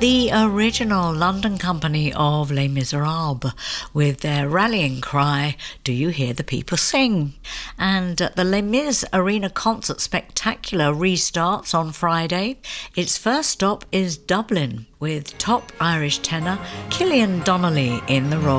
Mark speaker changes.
Speaker 1: the original London company of Les Miserables, with their rallying cry, "Do you hear the people sing?" And the Les Mis Arena Concert Spectacular restarts on Friday. Its first stop is Dublin, with top Irish tenor Cillian Donnelly in the role.